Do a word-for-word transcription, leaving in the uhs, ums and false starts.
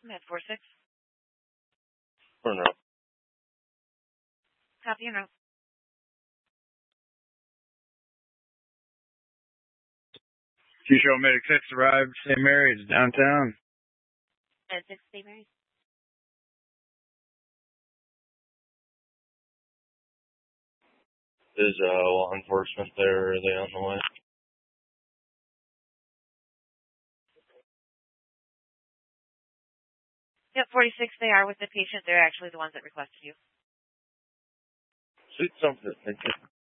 Med four six. Or no. Copy and route. Future Medic six arrived. Saint Mary's downtown. Med six, Saint Mary's. Is uh, law enforcement there, or are they on the way? Yep, forty-six, they are with the patient. They're actually the ones that requested you. Sweet, something. Thank you.